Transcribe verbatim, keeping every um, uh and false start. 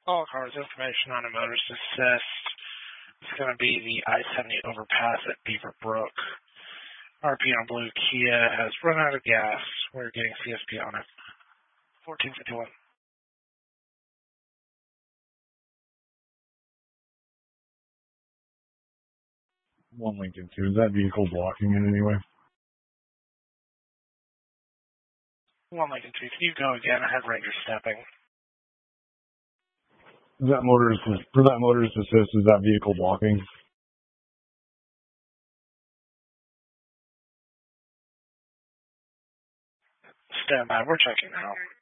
All cars, information on a motorist assist. It's going to be the I seventy overpass at Beaver Brook. R P on blue Kia has run out of gas. We're getting C S P on it. fourteen fifty-one. One Lincoln two. Is that vehicle blocking in any way? One Lincoln two. Can you go again? I have Ranger stepping. Is that motorist, for that motorist assist, is that vehicle blocking? Stand by. We're checking now.